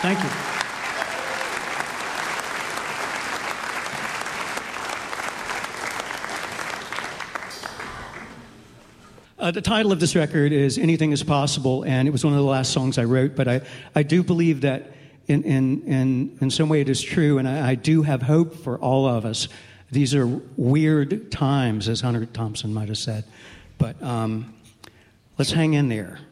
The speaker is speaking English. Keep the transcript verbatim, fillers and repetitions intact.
Thank you. Uh, the title of this record is Anything is Possible, and it was one of the last songs I wrote, but I, I do believe that in, in, in, in some way it is true, and I, I do have hope for all of us. These are weird times, as Hunter Thompson might have said, but um, let's hang in there.